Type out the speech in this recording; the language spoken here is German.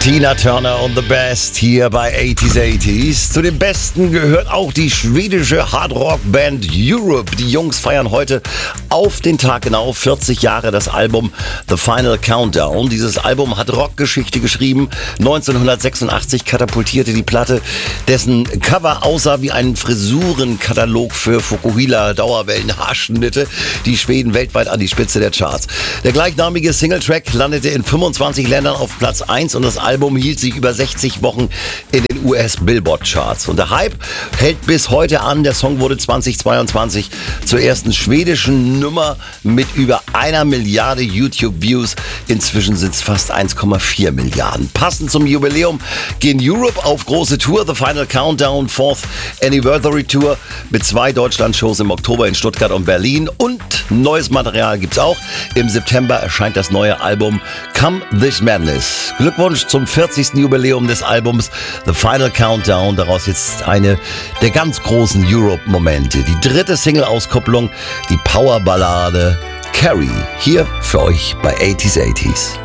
Tina Turner und The Best hier bei 80s. Zu den Besten gehört auch die schwedische Hardrock-Band Europe. Die Jungs feiern heute auf den Tag genau 40 Jahre das Album The Final Countdown. Dieses Album hat Rockgeschichte geschrieben. 1986 katapultierte die Platte, dessen Cover aussah wie ein Frisurenkatalog für Fukuhila-Dauerwellen-Haarschnitte, die Schweden weltweit an die Spitze der Charts. Der gleichnamige Singletrack landete in 25 Ländern auf Platz 1 und das Album hielt sich über 60 Wochen in den US-Billboard-Charts. Und der Hype hält bis heute an. Der Song wurde 2022 zur ersten schwedischen Nummer mit über 1 Milliarde YouTube-Views. Inzwischen sind es fast 1,4 Milliarden. Passend zum Jubiläum gehen Europe auf große Tour. The Final Countdown 4th Anniversary Tour mit 2 Deutschland-Shows im Oktober in Stuttgart und Berlin. Und neues Material gibt's auch. Im September erscheint das neue Album Come This Madness. Glückwunsch zum 40. Jubiläum des Albums The Final Countdown. Daraus jetzt eine der ganz großen Europe-Momente. Die 3. Single-Auskopplung, die Powerballade Carrie. Hier für euch bei 80s.